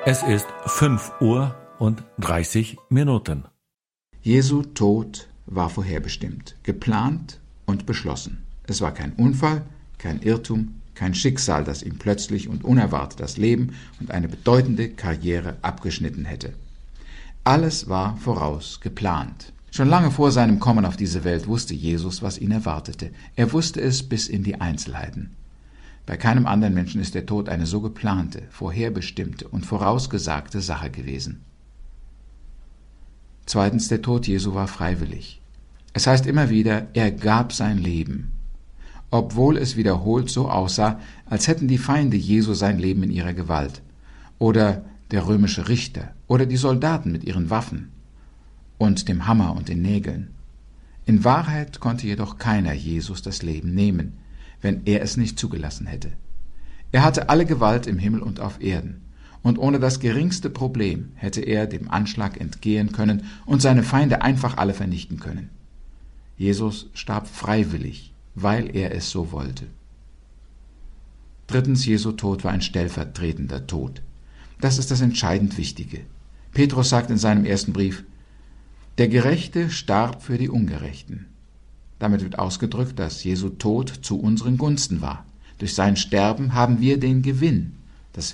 Es ist 5:30 Uhr. Jesu Tod war vorherbestimmt, geplant und beschlossen. Es war kein Unfall, kein Irrtum, kein Schicksal, das ihm plötzlich und unerwartet das Leben und eine bedeutende Karriere abgeschnitten hätte. Alles war voraus geplant. Schon lange vor seinem Kommen auf diese Welt wusste Jesus, was ihn erwartete. Er wusste es bis in die Einzelheiten. Bei keinem anderen Menschen ist der Tod eine so geplante, vorherbestimmte und vorausgesagte Sache gewesen. Zweitens, der Tod Jesu war freiwillig. Es heißt immer wieder, er gab sein Leben, obwohl es wiederholt so aussah, als hätten die Feinde Jesu sein Leben in ihrer Gewalt, oder der römische Richter, oder die Soldaten mit ihren Waffen und dem Hammer und den Nägeln. In Wahrheit konnte jedoch keiner Jesus das Leben nehmen, wenn er es nicht zugelassen hätte. Er hatte alle Gewalt im Himmel und auf Erden, und ohne das geringste Problem hätte er dem Anschlag entgehen können und seine Feinde einfach alle vernichten können. Jesus starb freiwillig, weil er es so wollte. Drittens, Jesu Tod war ein stellvertretender Tod. Das ist das entscheidend Wichtige. Petrus sagt in seinem ersten Brief, der Gerechte starb für die Ungerechten. Damit wird ausgedrückt, dass Jesu Tod zu unseren Gunsten war. Durch sein Sterben haben wir den Gewinn.